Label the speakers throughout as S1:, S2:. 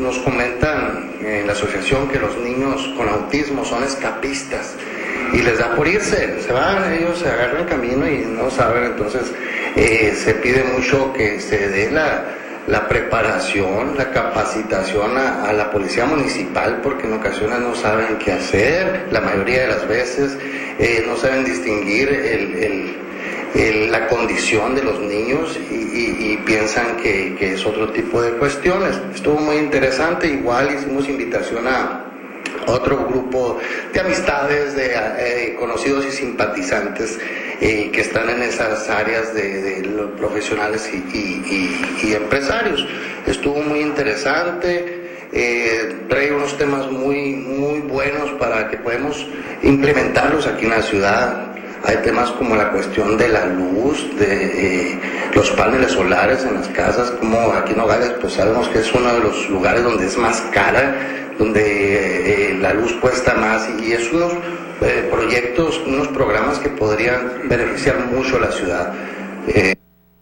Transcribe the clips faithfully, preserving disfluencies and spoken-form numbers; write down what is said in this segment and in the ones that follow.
S1: nos comentan en la asociación que los niños con autismo son escapistas y les da por irse, se van, ellos se agarran el camino y no saben, entonces eh, se pide mucho que se dé la, la preparación, la capacitación a, a la policía municipal, porque en ocasiones no saben qué hacer, la mayoría de las veces eh, no saben distinguir el, el, el, la condición de los niños y, y, y piensan que, que es otro tipo de cuestiones. Estuvo muy interesante, igual hicimos invitación a otro grupo de amistades, de eh, conocidos y simpatizantes eh, que están en esas áreas de, de los profesionales y, y, y, y empresarios. Estuvo muy interesante, eh, trae unos temas muy, muy buenos para que podamos implementarlos aquí en la ciudad. Hay temas como la cuestión de la luz, de eh, los paneles solares en las casas, como aquí en Nogales, pues sabemos que es uno de los lugares donde es más cara, donde eh, la luz cuesta más, y es unos eh, proyectos, unos programas que podrían beneficiar mucho a la ciudad. Eh,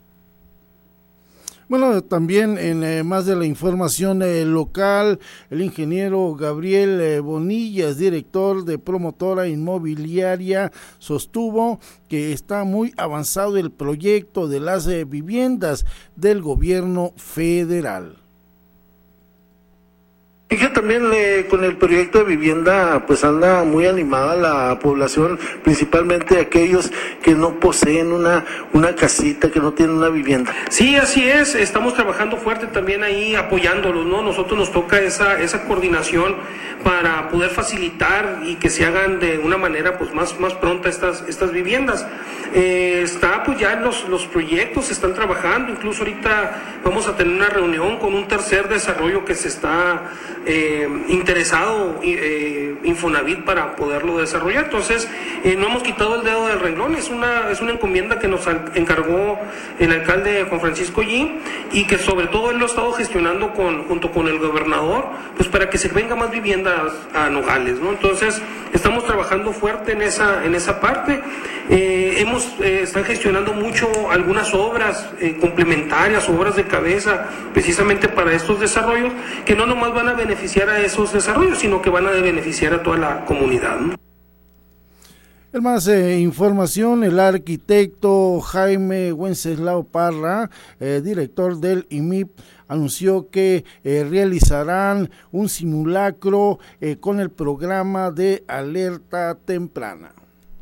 S2: Bueno, también en eh, más de la información eh, local, el ingeniero Gabriel eh, Bonillas, director de promotora inmobiliaria, sostuvo que está muy avanzado el proyecto de las eh, viviendas del gobierno federal.
S3: Y que también eh, con el proyecto de vivienda pues anda muy animada la población, principalmente aquellos que no poseen una, una casita, que no tienen una vivienda.
S4: Sí, así es, estamos trabajando fuerte también ahí apoyándolos, ¿no? Nosotros nos toca esa, esa coordinación para poder facilitar y que se hagan de una manera pues más, más pronta estas, estas viviendas. Eh, está pues ya los, los proyectos se están trabajando, incluso ahorita vamos a tener una reunión con un tercer desarrollo que se está Eh, interesado eh, Infonavit para poderlo desarrollar. Entonces eh, no hemos quitado el dedo del renglón, es una es una encomienda que nos encargó el alcalde Juan Francisco Yi, y que sobre todo él lo ha estado gestionando con, junto con el gobernador, pues para que se venga más viviendas a Nogales, ¿no? Entonces estamos trabajando fuerte en esa en esa parte. Eh, hemos eh, están gestionando mucho algunas obras eh, complementarias, obras de cabeza, precisamente para estos desarrollos, que no nomás van a beneficiar a esos desarrollos, sino que van a beneficiar a toda la comunidad, ¿no?
S2: En más eh, información, el arquitecto Jaime Wenceslao Parra, eh, director del I M I P, anunció que eh, realizarán un simulacro eh, con el programa de alerta temprana.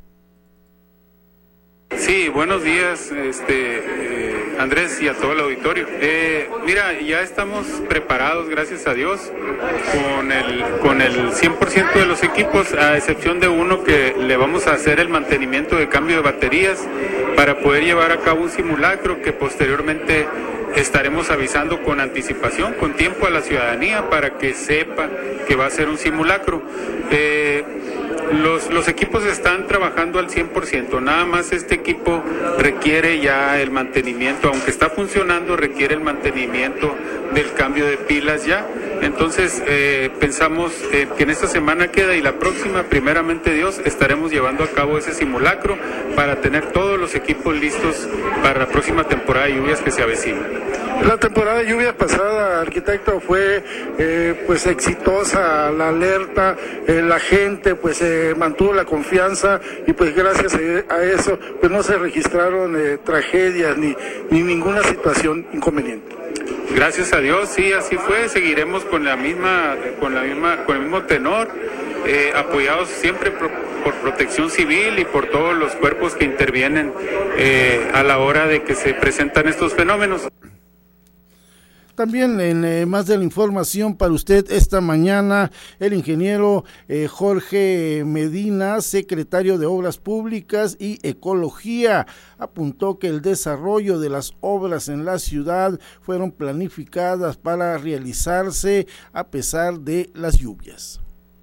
S5: Sí, buenos días, este eh, Andrés, y a todo el auditorio. Eh, mira, ya estamos preparados, gracias a Dios, con el con el cien por ciento de los equipos, a excepción de uno que le vamos a hacer el mantenimiento de cambio de baterías para poder llevar a cabo un simulacro que posteriormente estaremos avisando con anticipación, con tiempo a la ciudadanía para que sepa que va a ser un simulacro. Eh, Los, los equipos están trabajando al cien por ciento, nada más este equipo requiere ya el mantenimiento, aunque está funcionando, requiere el mantenimiento del cambio de pilas ya. Entonces eh, pensamos eh, que en esta semana queda, y la próxima, primeramente Dios, estaremos llevando a cabo ese simulacro para tener todos los equipos listos para la próxima temporada de lluvias que se avecina.
S3: La temporada de lluvias pasada, arquitecto, fue eh, pues exitosa, la alerta, eh, la gente pues eh, mantuvo la confianza, y pues gracias a eso pues no se registraron eh, tragedias ni, ni ninguna situación inconveniente.
S5: Gracias a Dios, sí, así fue. Seguiremos con la misma, con la misma, con el mismo tenor, eh, apoyados siempre por, por Protección Civil y por todos los cuerpos que intervienen eh, a la hora de que se presentan estos fenómenos.
S2: También en eh, más de la información para usted esta mañana, el ingeniero eh, Jorge Medina, secretario de Obras Públicas y Ecología, apuntó que el desarrollo de las obras en la ciudad fueron planificadas para realizarse a pesar de las lluvias.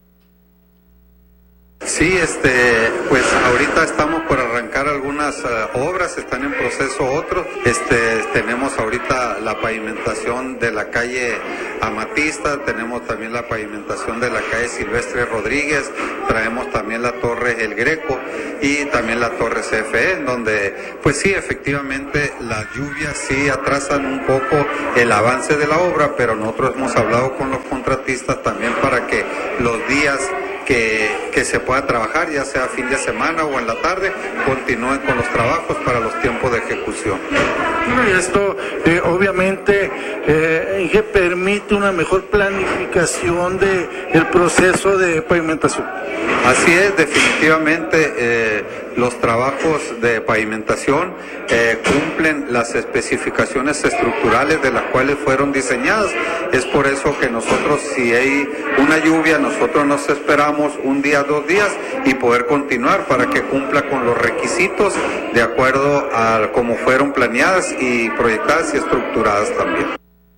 S6: Sí, este, pues ahorita estamos por arrancar algunas uh, obras, están en proceso otros. Este, tenemos ahorita la pavimentación de la calle Amatista, tenemos también la pavimentación de la calle Silvestre Rodríguez, traemos también la torre El Greco y también la torre C F E, en donde, pues sí, efectivamente las lluvias sí atrasan un poco el avance de la obra, pero nosotros hemos hablado con los contratistas también para que los días que, que se pueda trabajar, ya sea fin de semana o en la tarde, continúen con los trabajos para los tiempos de ejecución.
S3: Y esto eh, obviamente eh, que permite una mejor planificación de el proceso de pavimentación.
S6: Así es, definitivamente eh, los trabajos de pavimentación eh, cumplen las especificaciones estructurales de las cuales fueron diseñadas. Es por eso que nosotros, si hay una lluvia, nosotros nos esperamos un día, dos días y poder continuar para que cumpla con los requisitos de acuerdo a cómo fueron planeadas y proyectadas y estructuradas también.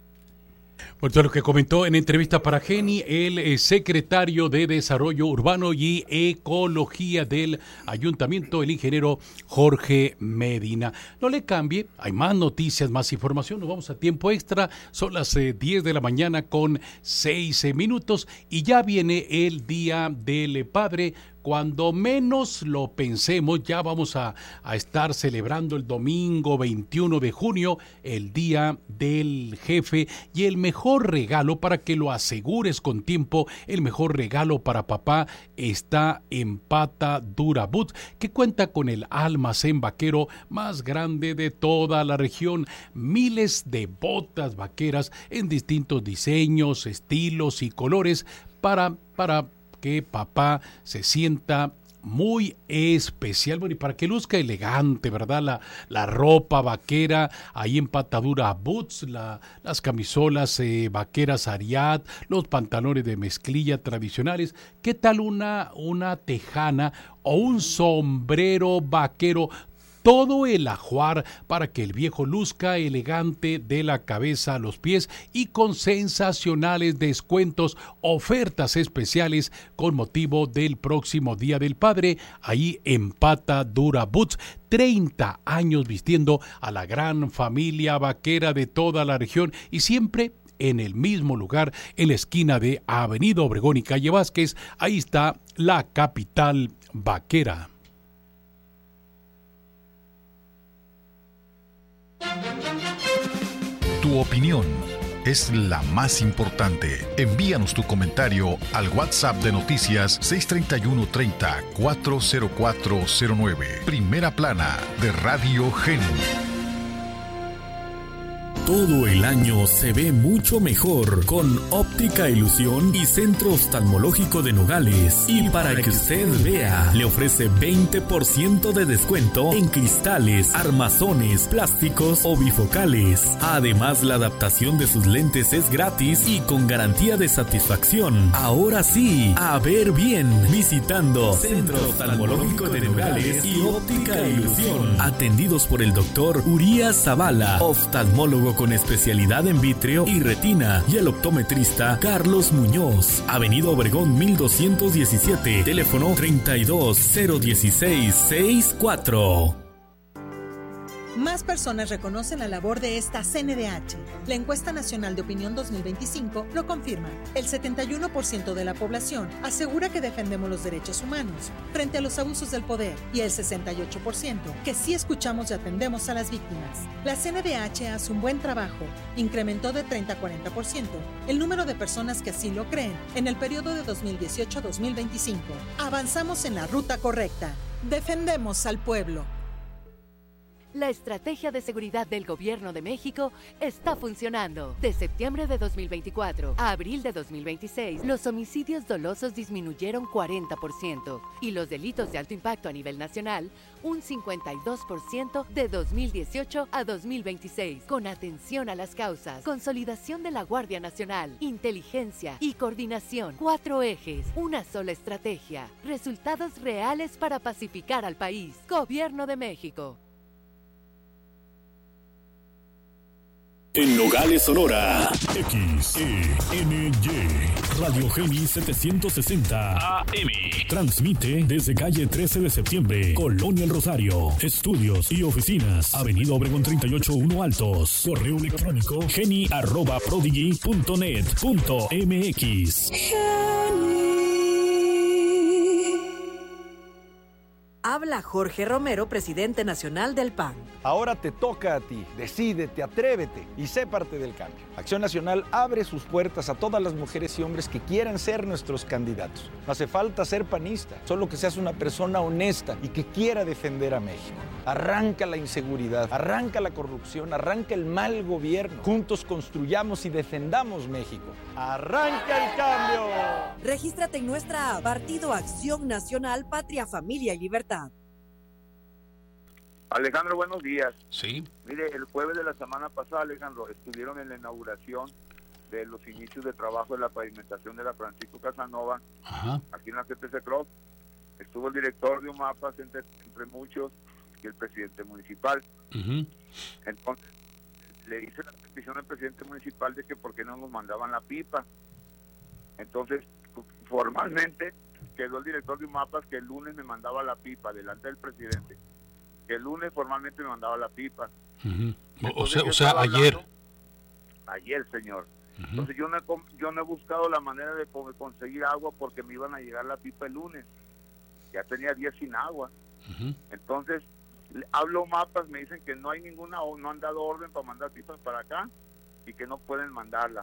S7: Bueno, lo que comentó en entrevista para Geni el eh, secretario de Desarrollo Urbano y Ecología del Ayuntamiento, el ingeniero Jorge Medina. No le cambie, hay más noticias, más información, nos vamos a tiempo extra, son las eh, diez de la mañana con seis eh, minutos y ya viene el Día del Padre. Cuando menos lo pensemos, ya vamos a, a estar celebrando el domingo veintiuno de junio, el Día del Jefe, y el mejor regalo, para que lo asegures con tiempo, el mejor regalo para papá está en Pata Dura Boots, que cuenta con el almacén vaquero más grande de toda la región. Miles de botas vaqueras en distintos diseños, estilos y colores para, para que papá se sienta muy especial, bueno, y para que luzca elegante, ¿verdad? La, la ropa vaquera ahí en Pata Dura Boots, la, las camisolas eh, vaqueras Ariat, los pantalones de mezclilla tradicionales. ¿Qué tal una, una tejana o un sombrero vaquero? Todo el ajuar para que el viejo luzca elegante de la cabeza a los pies y con sensacionales descuentos, ofertas especiales con motivo del próximo Día del Padre, ahí en Pata Dura Boots. treinta años vistiendo a la gran familia vaquera de toda la región y siempre en el mismo lugar, en la esquina de Avenida Obregón y Calle Vázquez. Ahí está la capital vaquera.
S8: Tu opinión es la más importante. Envíanos tu comentario al WhatsApp de Noticias seis treinta y uno treinta, cuatro cero cuatro cero nueve. Primera plana de Radio Geni.
S9: Todo el año se ve mucho mejor con Óptica Ilusión y Centro Oftalmológico de Nogales. Y para que usted vea, le ofrece veinte por ciento de descuento en cristales, armazones, plásticos o bifocales. Además, la adaptación de sus lentes es gratis y con garantía de satisfacción. Ahora sí, a ver bien, visitando Centro Oftalmológico de Nogales y Óptica Ilusión. Atendidos por el doctor Urias Zavala, oftalmólogo con especialidad en vítreo y retina, y el optometrista Carlos Muñoz. Avenida Obregón mil doscientos diecisiete, teléfono treinta y dos cero dieciséis sesenta y cuatro.
S10: Más personas reconocen la labor de esta C N D H. La encuesta nacional de opinión dos mil veinticinco lo confirma. El setenta y uno por ciento de la población asegura que defendemos los derechos humanos frente a los abusos del poder y el sesenta y ocho por ciento que sí escuchamos y atendemos a las víctimas. La C N D H hace un buen trabajo. Incrementó de treinta a cuarenta por ciento el número de personas que así lo creen en el periodo de dos mil dieciocho a dos mil veinticinco. Avanzamos en la ruta correcta. Defendemos al pueblo.
S11: La estrategia de seguridad del Gobierno de México está funcionando. De septiembre de dos mil veinticuatro a abril de dos mil veintiséis, los homicidios dolosos disminuyeron cuarenta por ciento y los delitos de alto impacto a nivel nacional un cincuenta y dos por ciento de dos mil dieciocho a dos mil veintiséis. Con atención a las causas, consolidación de la Guardia Nacional, inteligencia y coordinación. Cuatro ejes, una sola estrategia. Resultados reales para pacificar al país. Gobierno de México.
S9: En Nogales, Sonora, X E N Y, Radio Geni setecientos sesenta A M. Transmite desde calle trece de septiembre, Colonia El Rosario. Estudios y oficinas, Avenida Obregón treinta y ocho uno Altos. Correo electrónico geni arroba prodigy punto net punto m x.
S12: Habla Habla Jorge Romero, presidente nacional del P A N.
S13: Ahora te toca a ti, decídete, atrévete y sé parte del cambio. Acción Nacional abre sus puertas a todas las mujeres y hombres que quieran ser nuestros candidatos. No hace falta ser panista, solo que seas una persona honesta y que quiera defender a México. Arranca la inseguridad, arranca la corrupción, arranca el mal gobierno. Juntos construyamos y defendamos México. ¡Arranca el cambio!
S12: Regístrate en nuestra app, Partido Acción Nacional, Patria, Familia y Libertad.
S14: Alejandro, buenos días.
S7: Sí.
S14: Mire, el jueves de la semana pasada, Alejandro, estuvieron en la inauguración de los inicios de trabajo de la pavimentación de la Francisco Casanova,
S7: Ajá.
S14: aquí en la C T C Cross. Estuvo el director de UMAPAS, entre, entre muchos, y el presidente municipal.
S7: Uh-huh.
S14: Entonces, le hice la petición al presidente municipal de que por qué no nos mandaban la pipa. Entonces, formalmente, quedó el director de UMAPAS que el lunes me mandaba la pipa delante del presidente. Que el lunes formalmente me mandaba la pipa.
S7: Uh-huh.
S14: Entonces,
S7: o sea,
S14: yo
S7: o sea
S14: estaba
S7: ayer.
S14: hablando, ayer, señor.
S7: Uh-huh.
S14: Entonces yo no, he, yo no he buscado la manera de conseguir agua porque me iban a llegar la pipa el lunes. Ya tenía días sin agua.
S7: Uh-huh.
S14: Entonces, hablo mapas, me dicen que no hay ninguna, no han dado orden para mandar pipas para acá y que no pueden mandarla.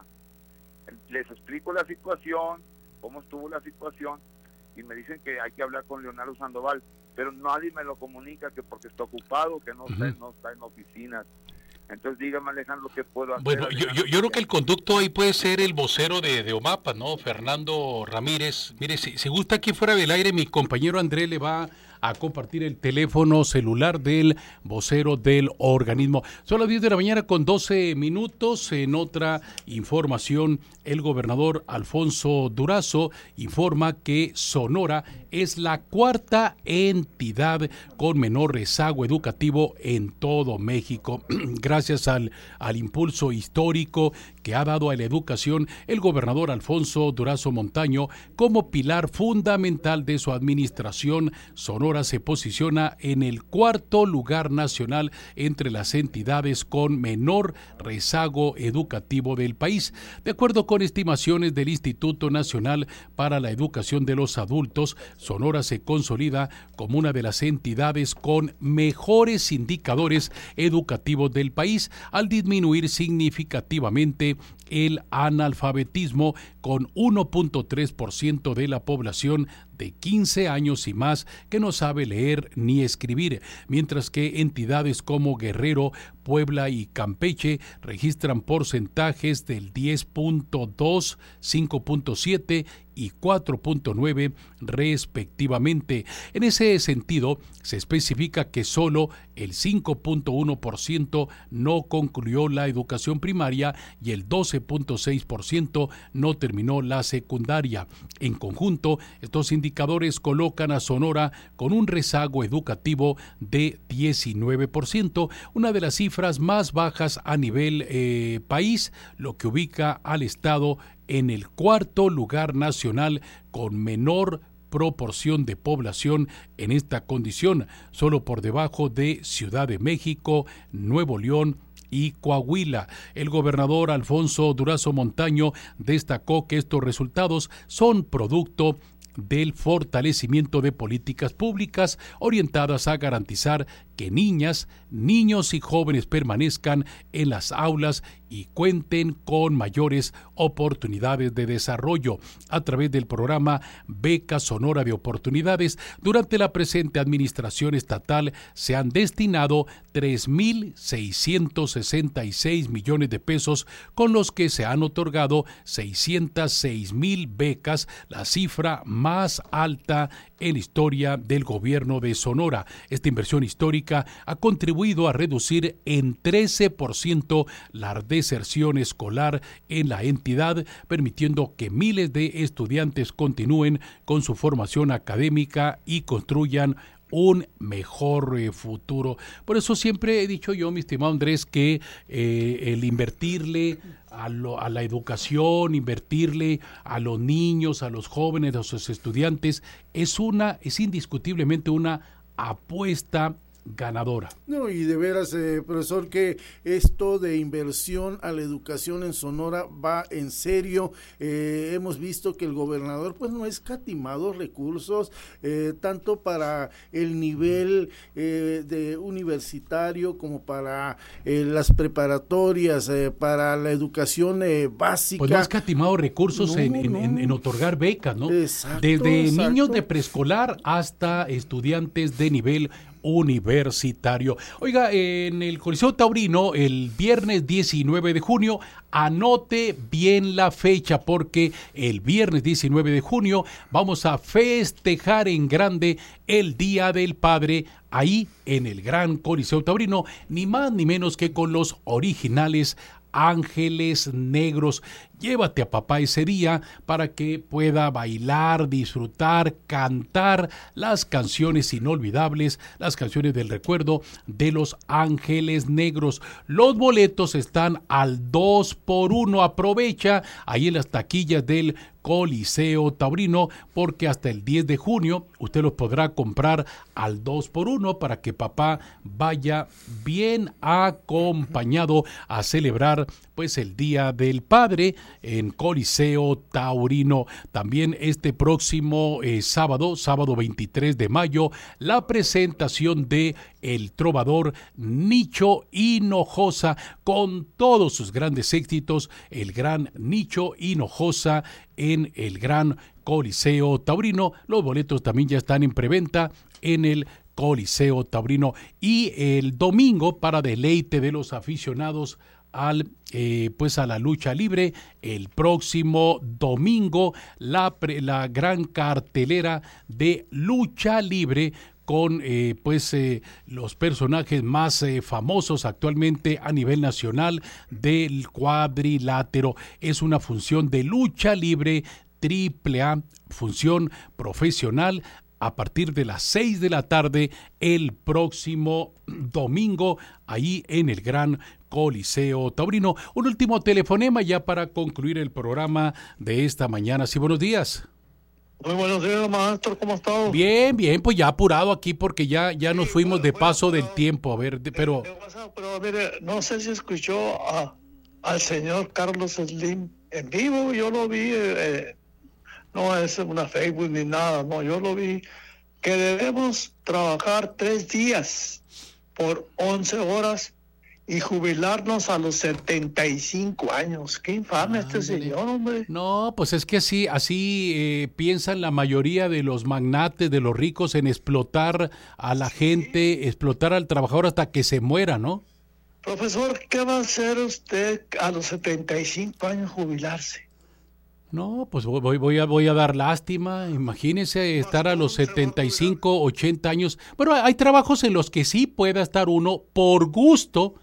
S14: Les explico la situación, cómo estuvo la situación, y me dicen que hay que hablar con Leonardo Sandoval, pero nadie me lo comunica, que porque está ocupado, que no, uh-huh. está, no está en oficinas. Entonces dígame, Alejandro, ¿qué puedo hacer?
S7: Bueno, yo, yo, yo creo que el conducto ahí puede ser el vocero de, de OMAPA, ¿no? Fernando Ramírez. Mire, si, si gusta aquí fuera del aire, mi compañero André le va a compartir el teléfono celular del vocero del organismo. Son las diez de la mañana con doce minutos. En otra información, el gobernador Alfonso Durazo informa que Sonora es la cuarta entidad con menor rezago educativo en todo México. Gracias al, al impulso histórico que ha dado a la educación el gobernador Alfonso Durazo Montaño como pilar fundamental de su administración, Sonora se posiciona en el cuarto lugar nacional entre las entidades con menor rezago educativo del país. De acuerdo con estimaciones del Instituto Nacional para la Educación de los Adultos, Sonora se consolida como una de las entidades con mejores indicadores educativos del país al disminuir significativamente el analfabetismo con uno punto tres por ciento de la población de quince años y más que no sabe leer ni escribir, mientras que entidades como Guerrero, Puebla y Campeche registran porcentajes del diez punto dos, cinco punto siete y cuatro punto nueve respectivamente. En ese sentido, se especifica que solo el cinco punto uno por ciento no concluyó la educación primaria y el doce punto seis por ciento no terminó la secundaria. En conjunto, estos indicadores colocan a Sonora con un rezago educativo de diecinueve por ciento, una de las cifras más bajas a nivel eh, país, lo que ubica al estado en el cuarto lugar nacional con menor proporción de población en esta condición, solo por debajo de Ciudad de México, Nuevo León y Coahuila. El gobernador Alfonso Durazo Montaño destacó que estos resultados son producto del fortalecimiento de políticas públicas orientadas a garantizar que niñas, niños y jóvenes permanezcan en las aulas y cuenten con mayores oportunidades de desarrollo. A través del programa Beca Sonora de Oportunidades, durante la presente administración estatal se han destinado tres mil seiscientos sesenta y seis millones de pesos, con los que se han otorgado seiscientas seis mil becas, la cifra más alta en la historia del gobierno de Sonora. Esta inversión histórica ha contribuido a reducir en trece por ciento la deserción escolar en la entidad, permitiendo que miles de estudiantes continúen con su formación académica y construyan un mejor eh, futuro. Por eso siempre he dicho yo, mi estimado Andrés, que eh, el invertirle a, lo, a la educación, invertirle a los niños, a los jóvenes, a sus estudiantes, es una, es indiscutiblemente una apuesta ganadora.
S2: No, y de veras, eh, profesor, que esto de inversión a la educación en Sonora va en serio. Eh, hemos visto que el gobernador pues no ha escatimado recursos, eh, tanto para el nivel eh, de universitario como para eh, las preparatorias, eh, para la educación eh, básica.
S7: Pues no ha escatimado recursos
S2: no,
S7: en, en,
S2: no.
S7: en, en otorgar becas, ¿no?
S2: Exacto,
S7: Desde
S2: exacto.
S7: niños de preescolar hasta estudiantes de nivel universitario. Oiga, en el Coliseo Taurino, el viernes diecinueve de junio, anote bien la fecha, porque el viernes diecinueve de junio vamos a festejar en grande el Día del Padre, ahí en el Gran Coliseo Taurino, ni más ni menos que con los originales Ángeles Negros. Llévate a papá ese día para que pueda bailar, disfrutar, cantar las canciones inolvidables, las canciones del recuerdo de los Ángeles Negros. Los boletos están al dos por uno. Aprovecha ahí en las taquillas del Coliseo Taurino, porque hasta el diez de junio usted los podrá comprar al dos por uno para que papá vaya bien acompañado a celebrar pues el Día del Padre en Coliseo Taurino. También este próximo eh, sábado, sábado veintitrés de mayo, la presentación de el trovador Nicho Hinojosa, con todos sus grandes éxitos, el gran Nicho Hinojosa en el Gran Coliseo Taurino. Los boletos también ya están en preventa en el Coliseo Taurino. Y el domingo, para deleite de los aficionados al eh, pues a la lucha libre, el próximo domingo la, pre, la gran cartelera de lucha libre con eh, pues eh, los personajes más eh, famosos actualmente a nivel nacional del cuadrilátero. Es una función de lucha libre triple A, función profesional, a partir de las seis de la tarde el próximo domingo, ahí en el Gran Coliseo Taurino. Un último telefonema ya para concluir el programa de esta mañana. Sí, buenos días.
S15: Muy buenos días, maestro, ¿cómo está?
S7: Bien, bien, pues ya apurado aquí porque ya, ya nos fuimos de paso del tiempo, a ver, pero...
S15: Pero mire, no sé si escuchó a, al señor Carlos Slim en vivo, yo lo vi, eh, no es una Facebook ni nada, no, yo lo vi, que debemos trabajar tres días por once horas y jubilarnos a los setenta y cinco años. Qué infame ah, este señor, hombre.
S7: No, pues es que así, así eh, piensan la mayoría de los magnates, de los ricos, en explotar a la sí. gente, explotar al trabajador hasta que se muera, ¿no?
S15: Profesor, ¿qué va a hacer usted a los setenta y cinco años jubilarse?
S7: No, pues voy, voy, a, voy a dar lástima. Imagínese estar a los setenta y cinco, ochenta años. Bueno, hay trabajos en los que sí pueda estar uno por gusto,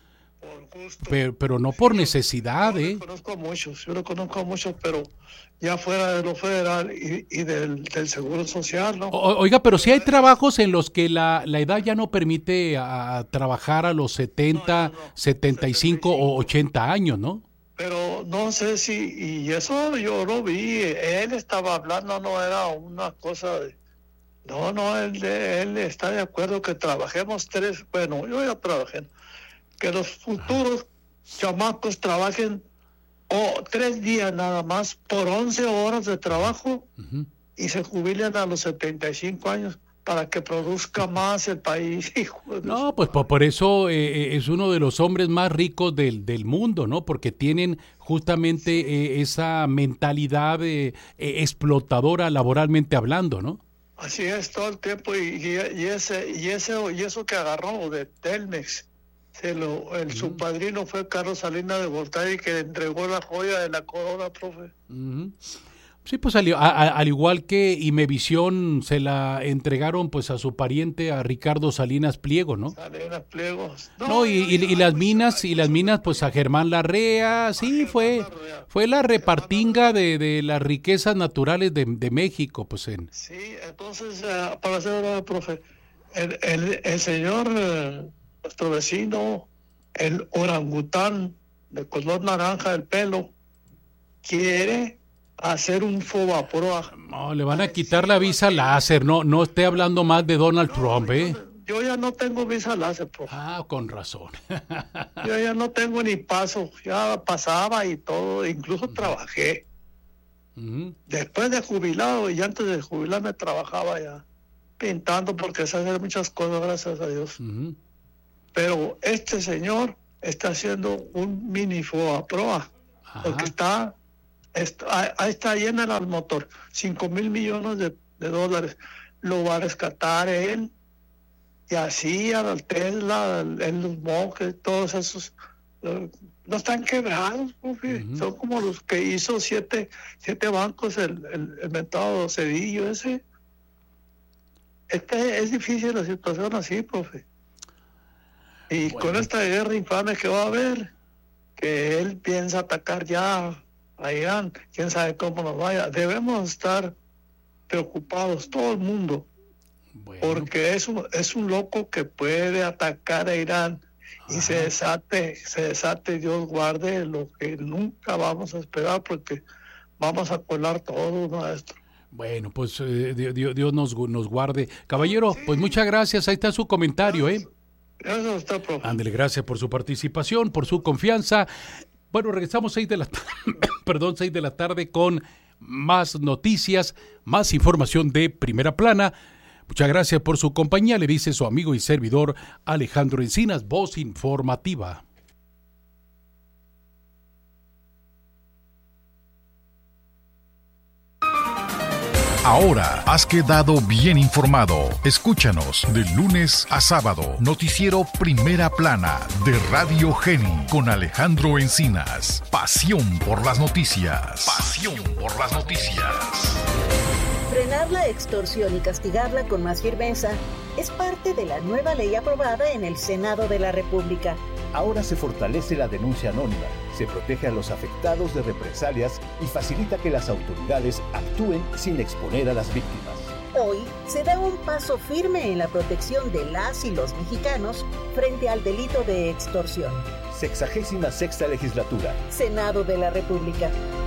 S7: Pero, pero no por necesidad, ¿eh?
S15: Yo conozco a muchos, yo lo conozco a muchos, pero ya fuera de lo federal y, y del, del seguro social, ¿no?
S7: O, oiga, pero sí hay trabajos en los que la, la edad ya no permite a, a trabajar a los setenta, no, no, no. setenta y cinco o ochenta años, ¿no?
S15: Pero no sé si, y eso yo lo vi, él estaba hablando, no era una cosa de... No, no, él, él está de acuerdo que trabajemos tres, bueno, yo ya trabajé, que los futuros chamacos trabajen o tres días nada más por once horas de trabajo uh-huh. y se jubilen a los setenta y cinco años para que produzca más el país.
S7: No, pues por, por eso eh, es uno de los hombres más ricos del, del mundo, ¿no? Porque tienen justamente eh, esa mentalidad eh, eh, explotadora laboralmente hablando, ¿no?
S15: Así es, todo el tiempo, y, y, y ese y ese y eso que agarró de Telmex. Se lo, el, uh-huh. Su padrino fue Carlos Salinas de Gortari, que entregó la joya de la corona, profe.
S7: Uh-huh. Sí, pues al, a, al igual que Imevisión se la entregaron pues a su pariente, a Ricardo Salinas Pliego, ¿no?
S15: Salinas Pliego. No,
S7: no y, y, y las minas, y las minas pues a Germán Larrea, sí, fue, fue la repartinga de, de las riquezas naturales de, de México, pues en...
S15: Sí, entonces, uh, para hacer ahora, profe, el, el, el señor... Uh, nuestro vecino, el orangután de color naranja del pelo, quiere hacer un Fobaproa.
S7: No, le van a quitar la visa láser, no no esté hablando más de Donald no, Trump, ¿eh?
S15: Yo, yo ya no tengo visa láser, profe.
S7: Ah, con razón.
S15: Yo ya no tengo ni paso, ya pasaba y todo, incluso uh-huh. trabajé. Uh-huh. Después de jubilado y antes de jubilarme trabajaba ya pintando porque sé hacer muchas cosas, gracias a Dios. Uh-huh. Pero este señor está haciendo un mini FOA proa, ajá. porque está, está, ahí está llena el motor, cinco mil millones de, de dólares, lo va a rescatar él, y así al Tesla, en los monjes, todos esos, no están quebrados, uh-huh. son como los que hizo siete, siete bancos, el, el, el mentado Cedillo ese. Este, es difícil la situación así, profe. Y bueno. con esta guerra infame que va a haber, que él piensa atacar ya a Irán, quién sabe cómo nos vaya, debemos estar preocupados, todo el mundo, bueno. porque es un, es un loco que puede atacar a Irán Ajá. y se desate, se desate, Dios guarde, lo que nunca vamos a esperar, porque vamos a colar todo, maestro.
S7: Bueno, pues eh, Dios, Dios nos, nos guarde. Caballero, sí. pues muchas gracias, ahí está su comentario, ¿eh?
S15: Eso está, profe.
S7: Ándele, gracias por su participación, por su confianza. Bueno, regresamos seis de la tarde, perdón, seis de la tarde con más noticias, más información de Primera Plana. Muchas gracias por su compañía, le dice su amigo y servidor Alejandro Encinas, Voz Informativa.
S8: Ahora has quedado bien informado. Escúchanos de lunes a sábado. Noticiero Primera Plana de Radio Geni con Alejandro Encinas. Pasión por las noticias. Pasión por las noticias.
S16: Frenar la extorsión y castigarla con más firmeza es parte de la nueva ley aprobada en el Senado de la República.
S17: Ahora se fortalece la denuncia anónima, se protege a los afectados de represalias y facilita que las autoridades actúen sin exponer a las víctimas.
S16: Hoy se da un paso firme en la protección de las y los mexicanos frente al delito de extorsión.
S17: Sexagésima sexta legislatura.
S16: Senado de la República.